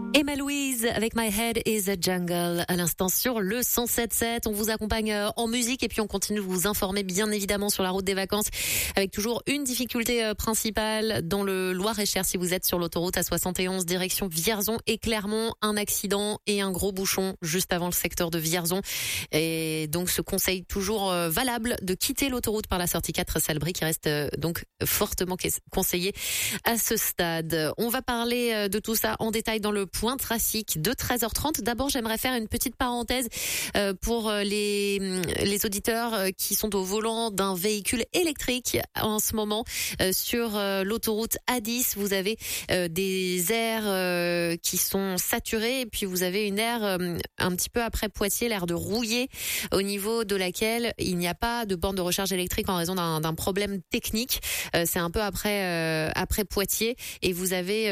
Emma Louise avec My Head is a Jungle à l'instant sur le 107.7. On vous accompagne en musique et puis on continue de vous informer bien évidemment sur la route des vacances avec toujours une difficulté principale dans le Loir-et-Cher si vous êtes sur l'autoroute A71 direction Vierzon et Clermont. Un accident et un gros bouchon juste avant le secteur de Vierzon. Et donc ce conseil toujours valable de quitter l'autoroute par la sortie 4 Salbris qui reste donc fortement conseillé à ce stade. On va parler de tout ça en détail dans le point trafic de 13h30. D'abord, j'aimerais faire une petite parenthèse pour les auditeurs qui sont au volant d'un véhicule électrique en ce moment sur l'autoroute A10. Vous avez des aires qui sont saturées et puis vous avez une aire un petit peu après Poitiers, l'aire de Rouillé, au niveau de laquelle il n'y a pas de borne de recharge électrique en raison d'un problème technique. C'est un peu après Poitiers et vous avez